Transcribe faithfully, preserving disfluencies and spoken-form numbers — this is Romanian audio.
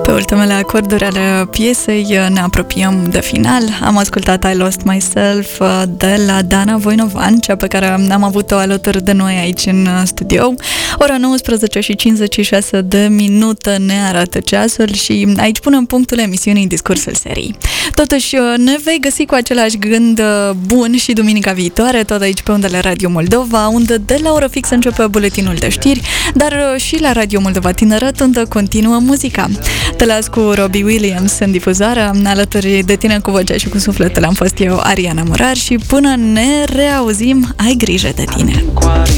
Pe ultimele acorduri ale piesei ne apropiem de final. Am ascultat I Lost Myself de la Dana Voinovan, cea pe care am avut-o alături de noi aici în studio. Ora nouăsprezece și cincizeci și șase de minute ne arată ceasul și aici punem punctul emisiunii Discursul Serii. Totuși ne vei găsi cu același gând bun și duminica viitoare, tot aici pe undele Radio Moldova, unde de la oră fix începe buletinul de știri, dar și la Radio Moldova Tineret, unde continuă muzica. Te las cu Robbie Williams în difuzare, alături de tine cu vocea și cu sufletul am fost eu, Ariana Murar, și până ne reauzim, ai grijă de tine!